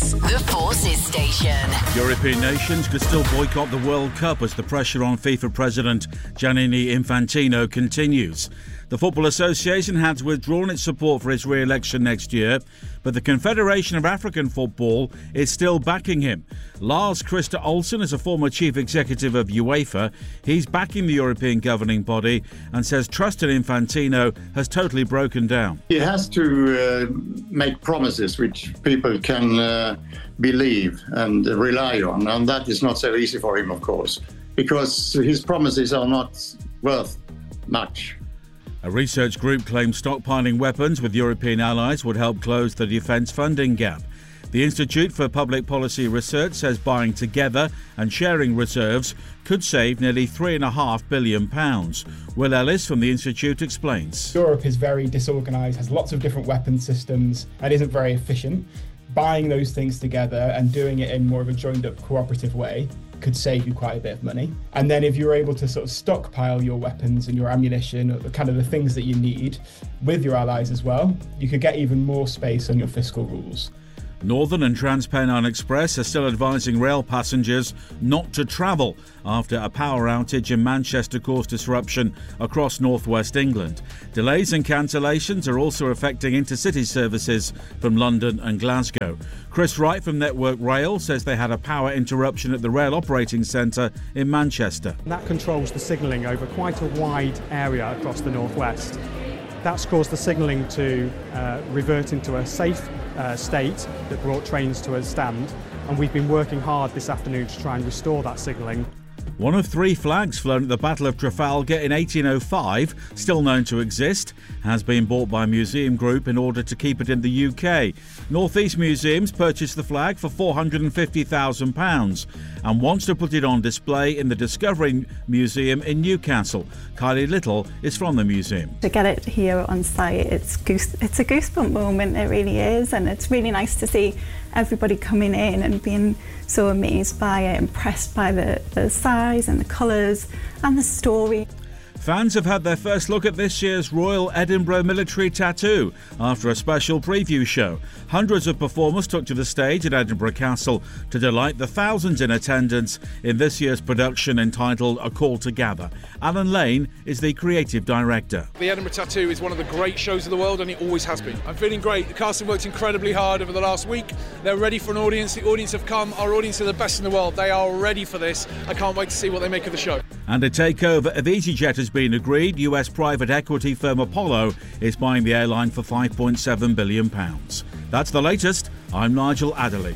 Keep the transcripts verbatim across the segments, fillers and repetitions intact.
This, the Forces Station. European nations could still boycott the World Cup as the pressure on FIFA President Gianni Infantino continues. The Football Association has withdrawn its support for his re-election next year, but the Confederation of African Football is still backing him. Lars Christer Olsen is a former chief executive of UEFA. He's backing the European governing body and says trust in Infantino has totally broken down. He has to uh, make promises which people can uh, believe and rely on, and that is not so easy for him, of course, because his promises are not worth much. A research group claims stockpiling weapons with European allies would help close the defence funding gap. The Institute for Public Policy Research says buying together and sharing reserves could save nearly three point five billion pounds. Will Ellis from the Institute explains. Europe is very disorganised, has lots of different weapon systems and isn't very efficient. Buying those things together and doing it in more of a joined-up cooperative way could save you quite a bit of money. And then if you're able to sort of stockpile your weapons and your ammunition, or the kind of the things that you need with your allies as well, you could get even more space on your fiscal rules. Northern and TransPennine Express are still advising rail passengers not to travel after a power outage in Manchester caused disruption across northwest England. Delays and cancellations are also affecting intercity services from London and Glasgow. Chris Wright from Network Rail says they had a power interruption at the Rail Operating Centre in Manchester. That controls the signalling over quite a wide area across the northwest. That's caused the signalling to uh, revert into a safe uh, state that brought trains to a stand, and we've been working hard this afternoon to try and restore that signalling. One of three flags flown at the Battle of Trafalgar in eighteen oh five, still known to exist, has been bought by a museum group in order to keep it in the U K. North East Museums purchased the flag for four hundred fifty thousand pounds and wants to put it on display in the Discovery Museum in Newcastle. Kylie Little is from the museum. To get it here on site, it's goose, it's a goosebump moment, it really is, and it's really nice to see everybody coming in and being so amazed by it, impressed by the, the size and the colours and the story. Fans have had their first look at this year's Royal Edinburgh Military Tattoo after a special preview show. Hundreds of performers took to the stage at Edinburgh Castle to delight the thousands in attendance in this year's production entitled A Call to Gather. Alan Lane is the creative director. The Edinburgh Tattoo is one of the great shows of the world, and it always has been. I'm feeling great. The cast have worked incredibly hard over the last week. They're ready for an audience. The audience have come. Our audience are the best in the world. They are ready for this. I can't wait to see what they make of the show. And a takeover of EasyJet has been agreed. U S private equity firm Apollo is buying the airline for five point seven billion pounds. That's the latest. I'm Nigel Adderley.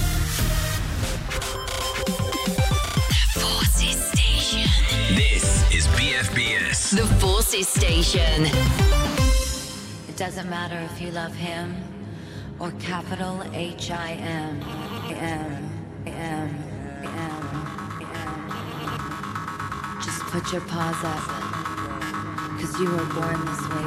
The Forces Station. This is B F B S. The Forces Station. It doesn't matter if you love him or capital H I M. M. M. Just put your paws up, 'cause you were born this way.